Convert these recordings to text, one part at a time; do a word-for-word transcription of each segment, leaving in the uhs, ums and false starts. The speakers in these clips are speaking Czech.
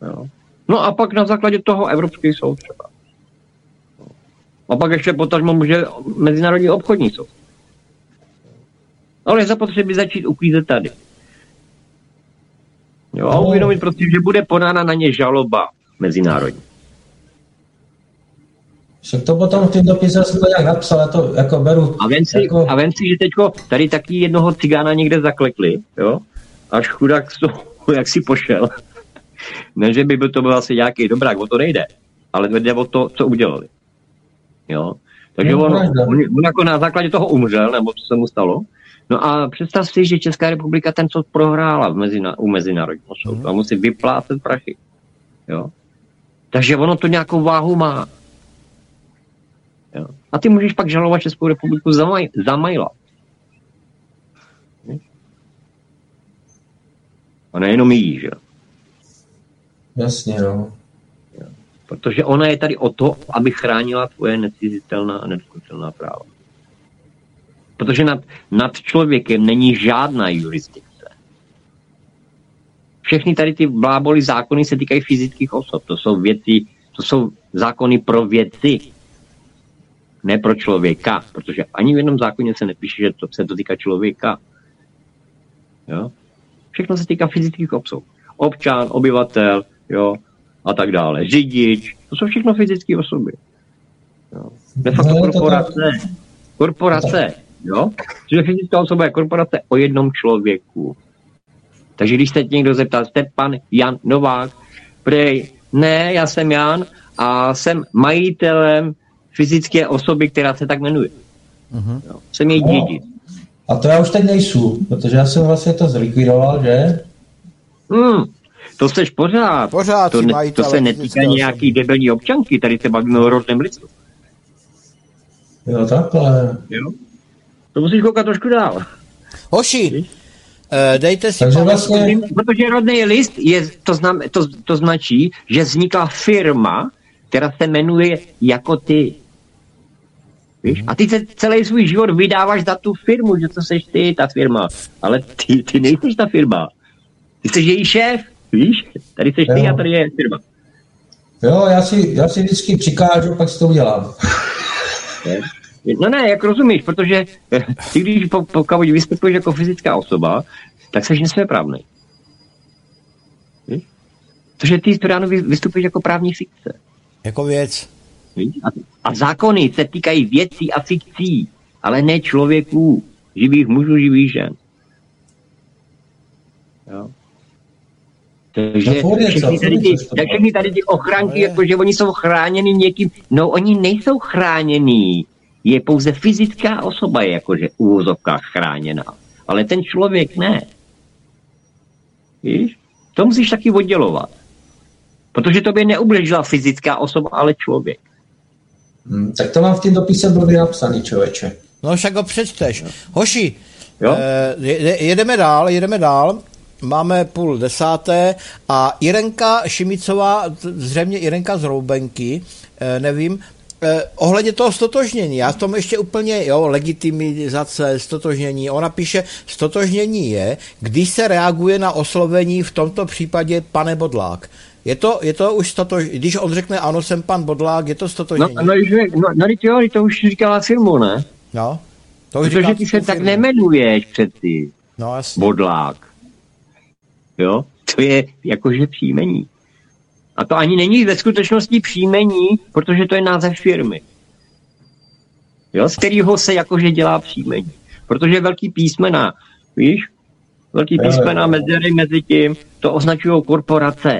Jo. No a pak na základě toho Evropský soud třeba. A pak ještě potažmo může Mezinárodní obchodní soud. Ale je zapotřebí začít uklízet tady. Jo, a uvědomit prostě, že bude podána na ně žaloba mezinárodní. Však to potom v tom dopise jsem to nějak napsal, já to jako beru. A vem si, jako... a vem si že teďko tady taky jednoho cigána někde zaklekli, jo? Až chudák z toho, jak si pošel. Ne, že by byl to byl asi nějaký dobrák, o to nejde. Ale jde o to, co udělali. Jo? Takže no, on, on, on jako na základě toho umřel, nebo co se mu stalo. No a představ si, že Česká republika ten soud prohrála v mezina, u Mezinárodního soudu mm. a musí vyplácet prachy. Jo? Takže ono to nějakou váhu má. Jo? A ty můžeš pak žalovat Českou republiku za, maj, za majla. A nejenom jí, že? Jasně, no. Jo. Protože ona je tady o to, aby chránila tvoje necizitelná a nedotknutelná práva. Protože nad, nad člověkem není žádná jurisdikce. Všechny tady ty bláboli zákony se týkají fyzických osob. To jsou věci, to jsou zákony pro věci, ne pro člověka. Protože ani v jednom zákoně se nepíše, že to se to týká člověka. Jo? Všechno se týká fyzických osob. Občan, obyvatel, jo, a tak dále. Řidič, to jsou všechno fyzické osoby. Jo. De facto korporace. Korporace, jo. Protože fyzická osoba je korporace o jednom člověku. Takže když se někdo zeptá, jste pan Jan Novák, prej, ne, já jsem Jan a jsem majitelem fyzické osoby, která se tak jmenuje. Uh-huh. Jo. Jsem její dědic. A to já už teď nejsou, protože já jsem vlastně to zlikvidoval, že? Hmm, to seš pořád. Pořád to, ne, to se netýká nějaký debilní občanky, tady se bavíme o rodném lidstvu. Jo, takhle. Jo? To musíš koukat trošku dál. Hoši, dejte si... Takže vlastně... Protože rodný list je, to, znam, to, to značí, že vznikla firma, která se jmenuje jako ty. Víš? A ty se celý svůj život vydáváš za tu firmu, že to seš ty, ta firma. Ale ty, ty nejseš ta firma. Ty jsi její šéf, víš? Tady seš ty jo. A tady je firma. Jo, já si, já si vždycky přikážu, pak si to udělám. No ne, jak rozumíš, protože ty, když po, pokud vystupuješ jako fyzická osoba, tak seš nesvéprávnej. Víš? Protože ty ráno vystupuješ jako právní fikce. Jako věc. A, a zákony se týkají věcí a fikcí, ale ne člověků, živých mužů, živých žen. Jo. Takže všechny tady, ty, všechny tady ty ochranky, jakože oni jsou chráněni někým, no oni nejsou chráněni. Je pouze fyzická osoba, jakože v uvozovkách chráněná. Ale ten člověk ne. Víš? To musíš taky oddělovat. Protože tobě neubližila fyzická osoba, ale člověk. Hmm, tak to mám v tím dopise blbě napsaný, člověče. No však ho přečteš. Hoši, jo? Eh, jedeme dál, jedeme dál. Máme půl desáté a Irenka Šimicová, zřejmě Irenka z Roubenky, eh, nevím, eh, ohledně toho stotožnění, já v tom ještě úplně, jo, legitimizace, stotožnění, ona píše, stotožnění je, když se reaguje na oslovení v tomto případě pane Bodlák. Je to, je to už stotožnění, když on řekne ano, jsem pan Bodlák, je to stotožnění? No, no, no, no jo, to už říkala firmu, ne? No. To už protože ty se firmu. Tak nemenuješ přeci. No, jasně. Bodlák. Jo? To je jakože příjmení. A to ani není ve skutečnosti příjmení, protože to je název firmy. Jo? Z kterého se jakože dělá příjmení. Protože velký písmena, víš? Velký písmena mezery mezi tím, to označují korporace.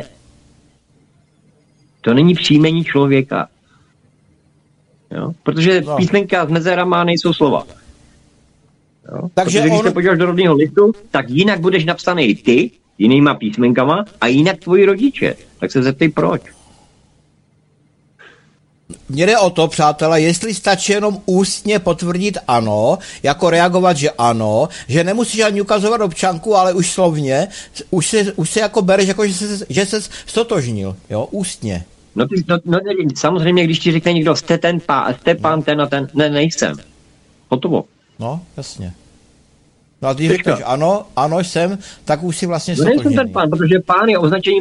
To není příjmení člověka. Jo? Protože no. Písmenka s mezerama nejsou slova. Jo? Takže protože když on... se podíváš do rodného listu, tak jinak budeš napsaný ty, jinýma písmenkama a jinak tvoji rodiče. Tak se zeptej proč. Mně jde o to, přátelé, jestli stačí jenom ústně potvrdit ano, jako reagovat, že ano, že nemusíš ani ukazovat občanku, ale už slovně, už se, už se jako bereš, jako že se, že se stotožnil, jo, ústně. No, ty, no, no samozřejmě, když ti řekne někdo, jste ten pán, jste pán ten a ten, ne, nejsem. Hotovo. No, jasně. No a když řekneš ano, ano jsem, tak už si vlastně stotožněný. No nejsem ten pán, protože pán je označení